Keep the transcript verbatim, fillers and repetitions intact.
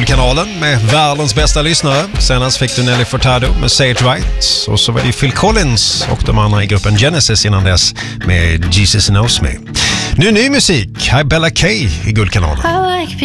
Guldkanalen med världens bästa lyssnare. Senast fick du Nelly Furtado med Say It Right. Och så var det Phil Collins och de andra i gruppen Genesis innan dess med Jesus Knows Me. Nu ny musik. Här är Bella K i Guldkanalen.